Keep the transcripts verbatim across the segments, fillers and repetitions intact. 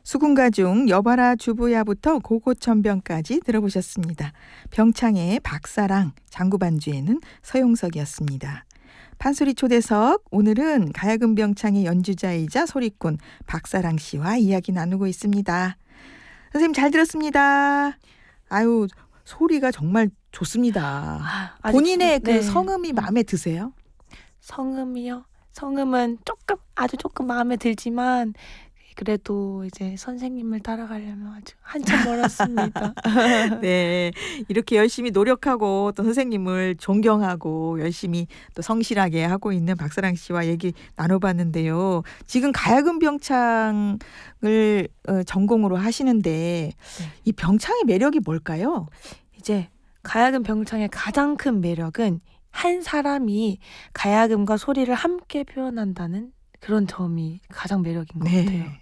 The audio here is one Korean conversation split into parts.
수군가중 여봐라 주부야부터 고고천병까지 들어보셨습니다. 병창의 박사랑, 장구반주에는 서용석이었습니다. 판소리 초대석, 오늘은 가야금 병창의 연주자이자 소리꾼 박사랑 씨와 이야기 나누고 있습니다. 선생님 잘 들었습니다. 아유, 소리가 정말 좋습니다. 아, 본인의 아직, 그 네. 성음이 마음에 드세요? 성음이요? 성음은 조금 아주 조금 마음에 들지만 그래도 이제 선생님을 따라가려면 아주 한참 멀었습니다. 네, 이렇게 열심히 노력하고 또 선생님을 존경하고 열심히 또 성실하게 하고 있는 박사랑 씨와 얘기 나눠봤는데요. 지금 가야금 병창을 어, 전공으로 하시는데 네. 이 병창의 매력이 뭘까요? 이제 가야금 병창의 가장 큰 매력은 한 사람이 가야금과 소리를 함께 표현한다는 그런 점이 가장 매력인 것 네. 같아요.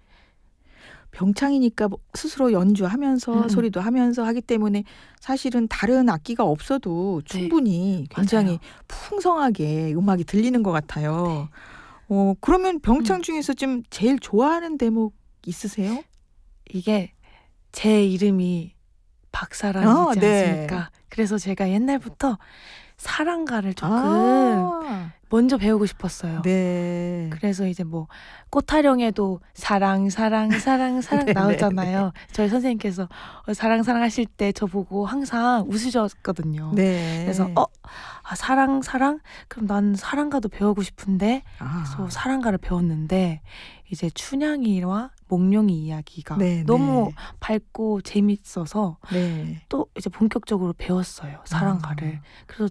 병창이니까 뭐 스스로 연주하면서 음. 소리도 하면서 하기 때문에 사실은 다른 악기가 없어도 충분히 굉장히 맞아요. 풍성하게 음악이 들리는 것 같아요. 어, 그러면 병창 중에서 좀 제일 좋아하는 대목 있으세요? 이게 제 이름이 박사랑이지 어, 네. 않습니까? 그래서 제가 옛날부터 사랑가를 조금 아, 먼저 배우고 싶었어요. 네. 그래서 이제 뭐 꽃타령에도 사랑 사랑 사랑 사랑 네, 나오잖아요. 저희 선생님께서 어, 사랑 사랑 하실 때 저보고 항상 웃으셨거든요. 네. 그래서 어 아, 사랑 사랑 그럼 난 사랑가도 배우고 싶은데 아, 그래서 사랑가를 배웠는데 이제 춘향이와 몽룡이 이야기가 네, 너무 네. 밝고 재밌어서 네. 또 이제 본격적으로 배웠어요. 사랑가를. 아. 그래서